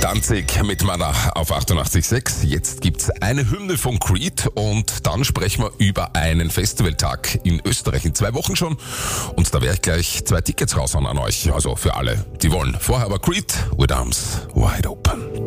Danzig mit Mana auf 88.6. Jetzt gibt's eine Hymne von Creed und dann sprechen wir über einen Festivaltag in Österreich in 2 Wochen schon. Und da werde ich gleich 2 Tickets raushauen an euch. Also für alle, die wollen. Vorher aber Creed, with arms wide open.